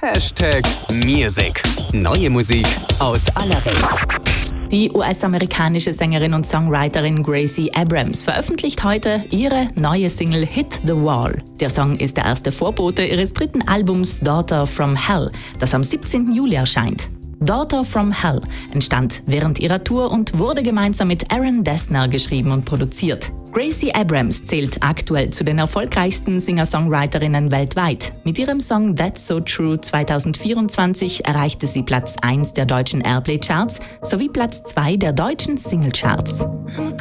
#Music. Neue Musik aus aller Welt. Die US-amerikanische Sängerin und Songwriterin Gracie Abrams veröffentlicht heute ihre neue Single Hit the Wall. Der Song ist der erste Vorbote ihres dritten Albums Daughter from Hell, das am 17. Juli erscheint. Daughter from Hell entstand während ihrer Tour und wurde gemeinsam mit Aaron Dessner geschrieben und produziert. Gracie Abrams zählt aktuell zu den erfolgreichsten Singer-Songwriterinnen weltweit. Mit ihrem Song That's So True 2024 erreichte sie Platz 1 der deutschen Airplay-Charts sowie Platz 2 der deutschen Single-Charts.